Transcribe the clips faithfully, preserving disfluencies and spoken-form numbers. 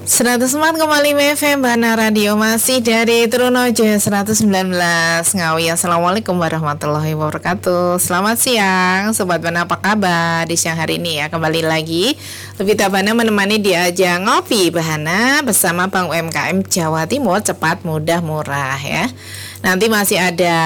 seratus empat koma lima F M Bana Radio, masih dari Trunojoyo seratus sembilan belas Ngawi. Assalamualaikum warahmatullahi wabarakatuh. Selamat siang Sobat Bana, apa kabar di siang hari ini ya? Kembali lagi Lupita Bana menemani di ajang Ngopi Bahana bersama Bank U M K M Jawa Timur, cepat, mudah, murah ya. Nanti masih ada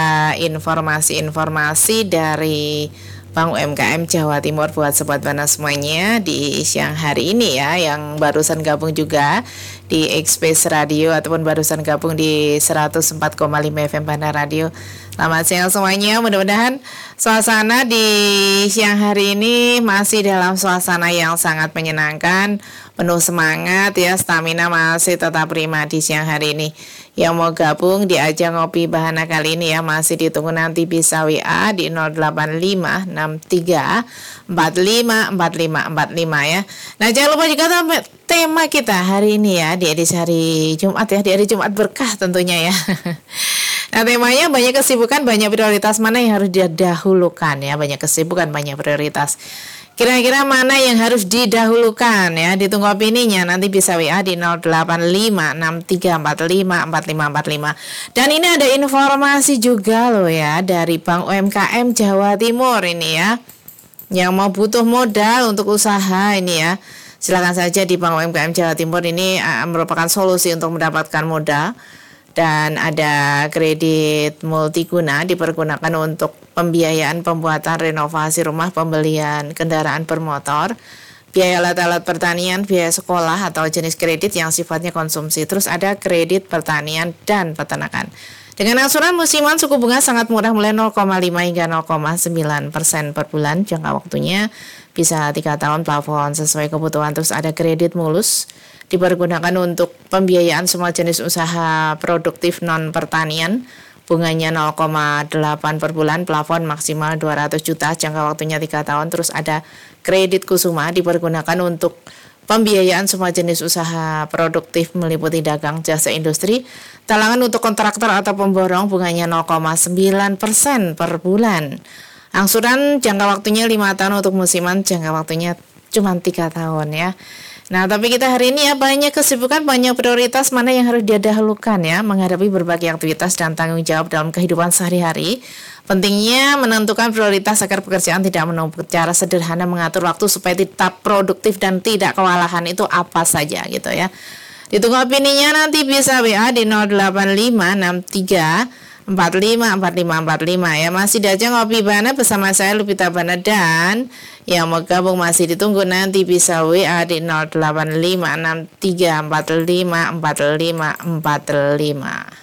informasi-informasi dari Bank U M K M Jawa Timur buat Sobat Bana semuanya di siang hari ini ya, yang barusan gabung juga di Express Radio ataupun barusan gabung di seratus empat koma lima F M Bana Radio. Selamat siang semuanya, mudah-mudahan suasana di siang hari ini masih dalam suasana yang sangat menyenangkan, penuh semangat ya, stamina masih tetap prima di siang hari ini. Yang mau gabung di ajang Ngopi Bahana kali ini ya, masih ditunggu, nanti bisa W A di nol delapan lima enam tiga empat lima empat lima empat lima ya. Nah, jangan lupa juga tema kita hari ini ya, di edisi hari Jumat ya, di hari Jumat berkah tentunya ya. Nah, temanya banyak kesibukan, banyak prioritas, mana yang harus didahulukan ya, banyak kesibukan, banyak prioritas. Kira-kira mana yang harus didahulukan ya? Ditunggu opininya, nanti bisa W A di nol delapan lima enam tiga empat lima empat lima empat lima. Dan ini ada informasi juga loh ya dari Bank U M K M Jawa Timur ini ya, yang mau butuh modal untuk usaha ini ya, silakan saja di Bank U M K M Jawa Timur. Ini uh, merupakan solusi untuk mendapatkan modal. Dan ada kredit multiguna dipergunakan untuk pembiayaan pembuatan renovasi rumah, pembelian kendaraan bermotor, biaya alat-alat pertanian, biaya sekolah atau jenis kredit yang sifatnya konsumsi. Terus ada kredit pertanian dan peternakan. Dengan angsuran musiman suku bunga sangat murah, mulai nol koma lima hingga nol koma sembilan persen per bulan. Jangka waktunya bisa tiga tahun, plafon sesuai kebutuhan. Terus ada kredit mulus dipergunakan untuk pembiayaan semua jenis usaha produktif non pertanian, bunganya nol koma delapan per bulan, plafon maksimal dua ratus juta, jangka waktunya tiga tahun. Terus ada kredit kusuma dipergunakan untuk pembiayaan semua jenis usaha produktif meliputi dagang, jasa, industri, talangan untuk kontraktor atau pemborong, bunganya nol koma sembilan persen per bulan. Angsuran jangka waktunya lima tahun, untuk musiman jangka waktunya cuma tiga tahun ya. Nah, tapi kita hari ini ya banyak kesibukan, banyak prioritas, mana yang harus didahulukan ya, menghadapi berbagai aktivitas dan tanggung jawab dalam kehidupan sehari-hari. Pentingnya menentukan prioritas agar pekerjaan tidak menumpuk. Cara sederhana mengatur waktu supaya tetap produktif dan tidak kewalahan itu apa saja gitu ya. Ditunggu opininya, nanti bisa W A di nol delapan lima enam tiga empat lima empat lima empat lima ya. Masih di ajang Ngopi Bahana bersama saya Lupita Bana, dan yang mau gabung masih ditunggu, nanti bisa W A di nol delapan lima enam tiga empat lima empat lima empat lima.